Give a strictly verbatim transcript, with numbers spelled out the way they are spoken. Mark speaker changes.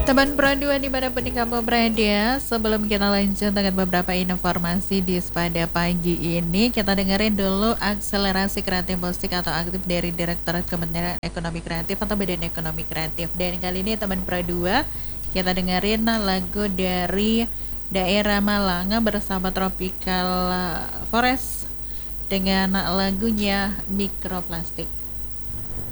Speaker 1: Teman Pradua dimanapun kamu berada, sebelum kita lanjut dengan beberapa informasi di pada pagi ini, kita dengerin dulu akselerasi kreatif musik atau aktif dari Direktorat Kementerian Ekonomi Kreatif atau Badan Ekonomi Kreatif. Dan kali ini teman Pradua, kita dengerin lagu dari daerah Malang bersama Tropical Forest dengan lagunya Mikroplastik.